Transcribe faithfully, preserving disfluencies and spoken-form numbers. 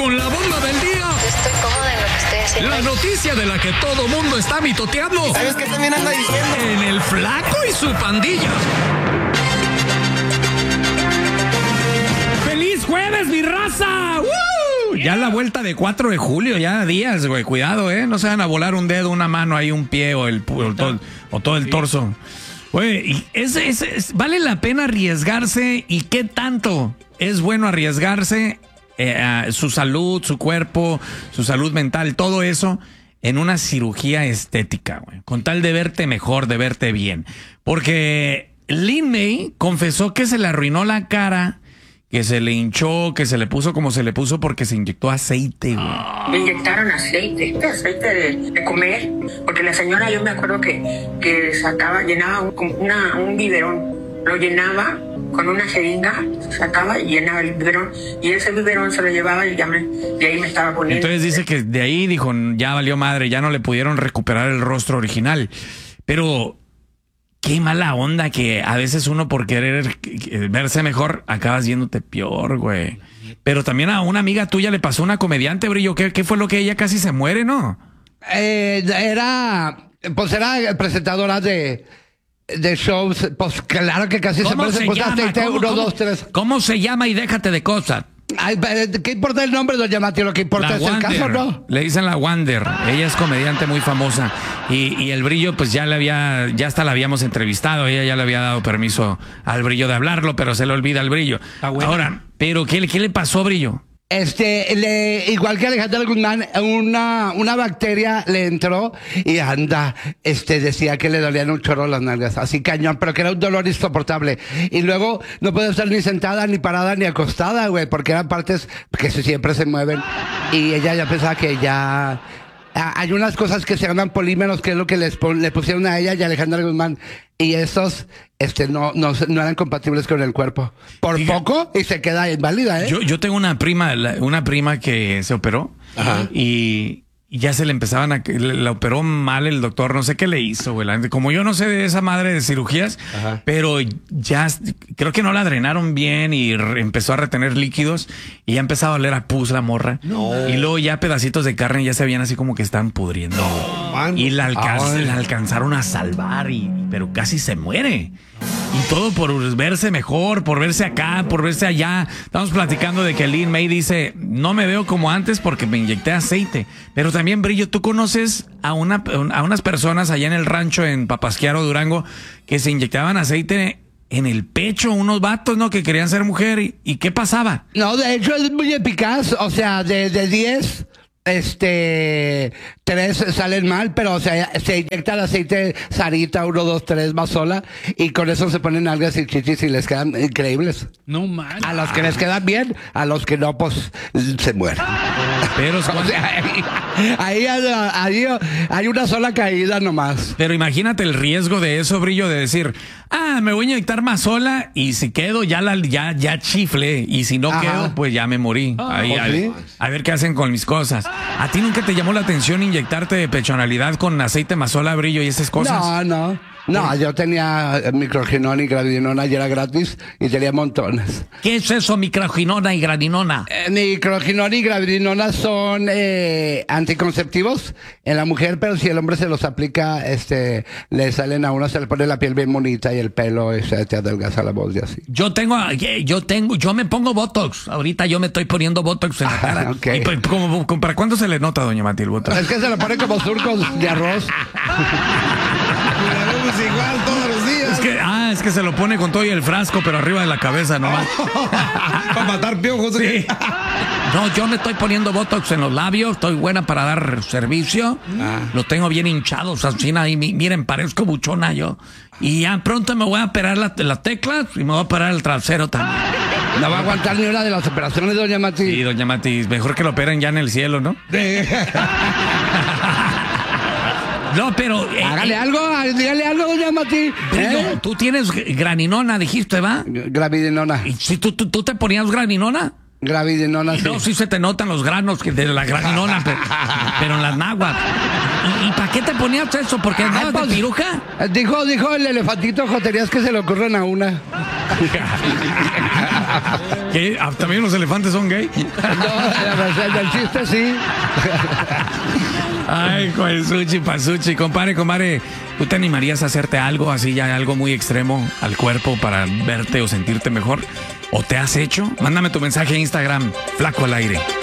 con la bomba del día. Yo estoy cómoda en lo que estoy haciendo. La noticia de la que todo mundo está mitoteando. ¿Sabes qué también anda diciendo? En el Flaco y su pandilla. ¡Feliz jueves, mi raza! ¡Woo! Ya la vuelta de cuatro de julio, ya días, güey. Cuidado, ¿eh? No se van a volar un dedo, una mano, ahí un pie o, el, o, todo, o todo el torso. Güey, es, es, es, vale la pena arriesgarse. ¿Y qué tanto es bueno arriesgarse? Eh, uh, su salud, su cuerpo, su salud mental, todo eso en una cirugía estética, güey, con tal de verte mejor, de verte bien. Porque Lin May confesó que se le arruinó la cara, que se le hinchó, que se le puso como se le puso porque se inyectó aceite, güey. Me inyectaron aceite, este aceite de, de comer, porque la señora, yo me acuerdo que, que sacaba, llenaba un, una, un biberón, lo llenaba con una jeringa, sacaba y llenaba el biberón, y ese biberón se lo llevaba y ya me, de ahí me estaba poniendo. Entonces dice que de ahí dijo, ya valió madre, ya no le pudieron recuperar el rostro original. Pero qué mala onda que a veces uno por querer verse mejor acabas yéndote peor, güey. Pero también a una amiga tuya le pasó una comediante, Brillo. ¿Qué, qué fue lo que ella casi se muere, no? Eh, era, pues era presentadora de... de shows, pues claro que casi se parece, pues aceite, ¿Cómo, uno, cómo, dos, tres. ¿Cómo se llama? Y déjate de cosas. Ay, ¿qué importa el nombre, doña Mati? Lo que importa La es Wander. el caso, ¿no? Le dicen la Wander. Ella es comediante muy famosa. Y, y el Brillo, pues ya le había, ya hasta la habíamos entrevistado. Ella ya le había dado permiso al Brillo de hablarlo, pero se le olvida al Brillo. Ahora, ¿pero qué, qué le pasó, Brillo? Este, le, igual que Alejandra Guzmán, una, una bacteria le entró y anda, este, decía que le dolían un chorro las nalgas, así cañón, pero que era un dolor insoportable. Y luego no puede estar ni sentada, ni parada, ni acostada, güey, porque eran partes que siempre se mueven. Y ella ya pensaba que ya... Hay unas cosas que se llaman polímeros, que es lo que les le pusieron a ella y a Alejandra Guzmán. Y esos este, no, no, no eran compatibles con el cuerpo. Por Diga, poco y se queda inválida, ¿eh? Yo, yo tengo una prima, una prima que se operó. Ajá. y... Y ya se le empezaban a... La operó mal el doctor, no sé qué le hizo, güey. Como yo no sé de esa madre de cirugías, ajá, pero ya creo que no la drenaron bien y re, empezó a retener líquidos y ya empezaba a oler a pus la morra. No. Y luego ya pedacitos de carne ya se veían así como que estaban pudriendo. No, y la, alcanz, la alcanzaron a salvar, y, pero casi se muere. Y todo por verse mejor, por verse acá, por verse allá. Estamos platicando de que Lin May dice, no me veo como antes porque me inyecté aceite. Pero también, Brillo, tú conoces a, una, a unas personas allá en el rancho en Papasquiaro, Durango, que se inyectaban aceite en el pecho, unos vatos, ¿no? Que querían ser mujer. ¿Y, y qué pasaba? No, de hecho es muy eficaz. O sea, de, de diez... Este, tres salen mal, pero o sea, se inyecta el aceite Sarita, uno, dos, tres, más sola, y con eso se ponen algas y chichis y les quedan increíbles. No man. A los que les quedan bien, a los que no, pues se mueren. Pero o sea, ahí, ahí, ahí hay una sola caída nomás. Pero imagínate el riesgo de eso, Brillo, de decir, ah, me voy a inyectar más sola y si quedo ya la ya ya chiflé y si no, ajá, quedo, pues ya me morí. Ah, ahí, a, ¿sí? a ver qué hacen con mis cosas. ¿A ti nunca te llamó la atención inyectarte de pechonalidad con aceite mazola, Brillo, y esas cosas? No, no. No, yo tenía microginona y gradinona y era gratis y tenía montones. ¿Qué es eso, microginona y gradinona? Eh, microginona y gradinona son eh, anticonceptivos en la mujer, pero si el hombre se los aplica, este, le salen a uno, se le pone la piel bien bonita y el pelo y se te adelgaza la voz y así. Yo tengo, yo tengo, yo me pongo Botox. Ahorita yo me estoy poniendo Botox en la cara. Ah, okay. ¿Y como, como, ¿Para cuándo se le nota, doña Mati, el Botox? Es que se le pone como surcos de arroz. Igual todos los días. Es que, ah, es que se lo pone con todo y el frasco, pero arriba de la cabeza nomás. Para matar piojos. Sí. No, yo me estoy poniendo Botox en los labios, estoy buena para dar servicio. Ah. Los tengo bien hinchados, así, y miren, parezco buchona yo. Y ya pronto me voy a operar las la teclas y me voy a operar el trasero también. No va a aguantar ni una de las operaciones, doña Mati. Sí, doña Mati, mejor que lo operen ya en el cielo, ¿no? No, pero... Eh, Hágale eh, algo, dígale algo, doña Mati. Brillo, tú tienes graninona, dijiste, ¿va? Gravidinona. ¿Y si tú, tú, tú te ponías graninona? Gravidinona, Y sí. no, sí se te notan los granos que de la gravinona, pero, pero en las náhuatl. ¿Y, y para qué te ponías eso? ¿Porque andabas pues, de piruja? Dijo, dijo el elefantito joterías que se le ocurren a una. ¿Qué? Ah, ¿también los elefantes son gay? No, el chiste sí. Ay, Coesuchi, Pasuchi, compadre, compadre, ¿tú te animarías a hacerte algo así, ya algo muy extremo al cuerpo para verte o sentirte mejor? ¿O te has hecho? Mándame tu mensaje a Instagram, Flaco al Aire.